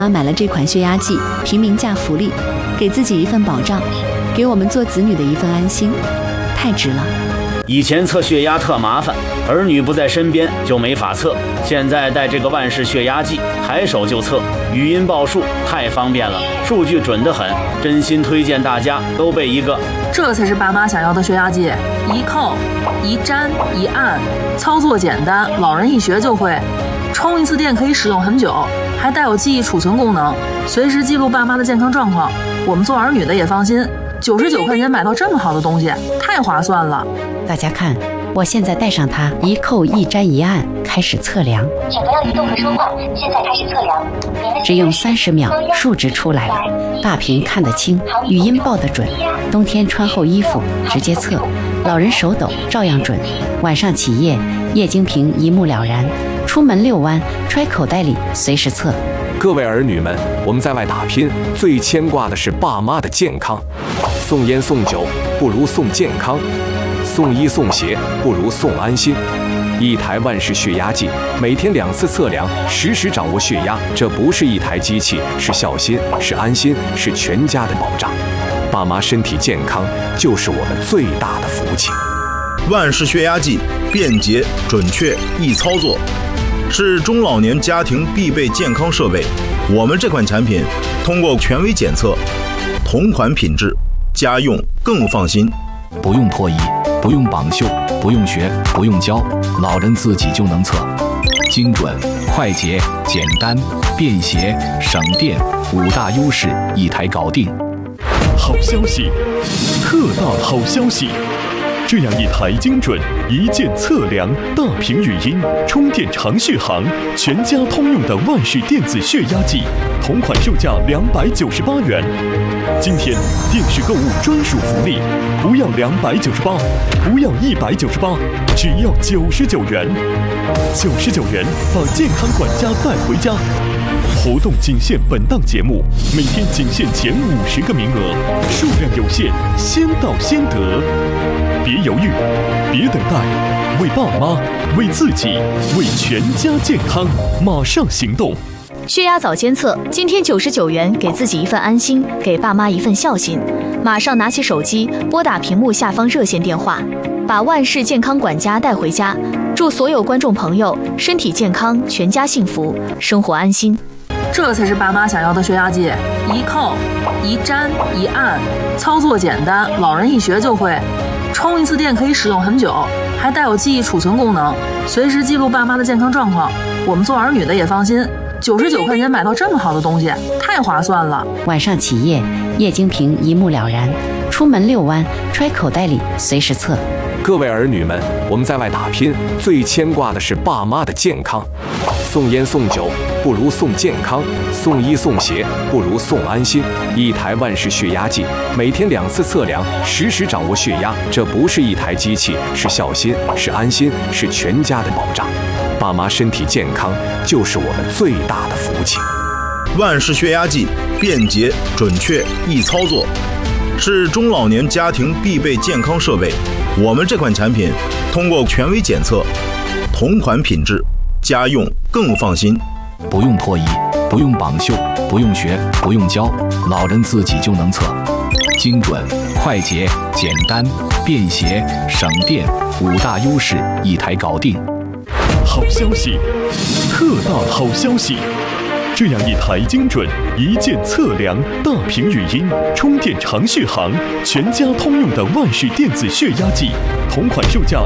买了这款血压计，平民价福利，给自己一份保障，给我们做子女的一份安心，太值了。 以前测血压特麻烦，儿女不在身边就没法测，现在带这个万氏血压计，抬手就测，语音报数，太方便了，数据准得很，真心推荐大家都备一个。 这才是爸妈想要的血压计，一扣、一粘、一按，操作简单，老人一学就会。充一次电可以使用很久，还带有记忆储存功能，随时记录爸妈的健康状况。我们做儿女的也放心，99块钱买到这么好的东西，太划算了。 大家看，我现在带上它，一扣一粘一按，开始测量。 请不要移动和说话，现在开始测量。 只用30秒，数值出来了，大屏看得清，语音报得准。冬天穿厚衣服直接测，老人手抖照样准。晚上起夜，液晶屏一目了然。出门遛弯，揣口袋里随时测。 各位儿女们，我们在外打拼，最牵挂的是爸妈的健康。送烟送酒不如送健康，送衣送鞋不如送安心。一台万氏血压计，每天2次测量，实时掌握血压。这不是一台机器，是孝心，是安心，是全家的保障。爸妈身体健康就是我们最大的福气。 万氏血压计便捷、准确、易操作，是中老年家庭必备健康设备。我们这款产品通过权威检测，同款品质，家用更放心。 不用脱衣，不用绑袖，不用学，不用教，老人自己就能测。精准、快捷、简单、便携、省电，5大优势一台搞定。 好消息，特大好消息！这样一台精准、一键测量、大屏语音、充电长续航、全家通用的万氏电子血压计，同款售价298元。今天电视购物专属福利，不要298，不要198，只要99元。99元把健康管家带回家。活动仅限本档节目，每天仅限前50个名额，数量有限，先到先得。别犹豫，别等待，为爸妈，为自己，为全家健康，马上行动！ 血压早监测，今天99元，给自己一份安心，给爸妈一份孝心。马上拿起手机，拨打屏幕下方热线电话，把万氏健康管家带回家。祝所有观众朋友身体健康，全家幸福，生活安心。 这才是爸妈想要的血压计，一扣、一粘、一按，操作简单，老人一学就会。充一次电可以使用很久，还带有记忆储存功能，随时记录爸妈的健康状况。我们做儿女的也放心，99块钱买到这么好的东西，太划算了。 晚上起夜，液晶屏一目了然。出门遛弯，揣口袋里随时测。 各位儿女们，我们在外打拼，最牵挂的是爸妈的健康。送烟送酒不如送健康，送衣送鞋不如送安心。一台万氏血压计，每天2次测量，实时掌握血压。这不是一台机器，是孝心，是安心，是全家的保障。爸妈身体健康就是我们最大的福气。 万氏血压计便捷、准确、易操作，是中老年家庭必备健康设备。我们这款产品通过权威检测，同款品质，家用更放心。 不用脱衣，不用绑袖，不用学，不用教，老人自己就能测。精准、快捷、简单、便携、省电，5大优势一台搞定。 好消息，特大好消息！这样一台精准、一键测量、大屏语音、充电长续航、全家通用的万氏电子血压计，同款售价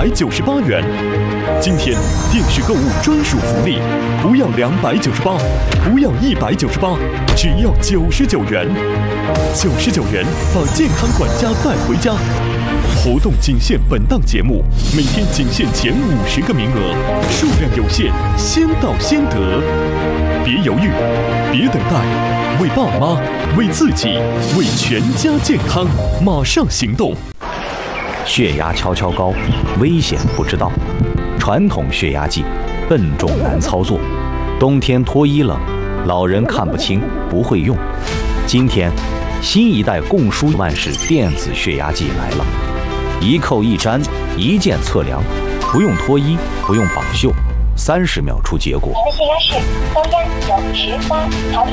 298元。今天电视购物专属福利，不要298，不要198，只要99元。99元把健康管家带回家。活动仅限本档节目，每天仅限前50个名额，数量有限，先到先得。别犹豫，别等待，为爸妈，为自己，为全家健康，马上行动！ 血压悄悄高，危险不知道。传统血压计笨重难操作，冬天脱衣冷，老人看不清不会用。今天新一代共舒万氏电子血压计来了，一扣一粘，一键测量，不用脱衣，不用绑袖 30秒出结果。 您的血压是高压有10发，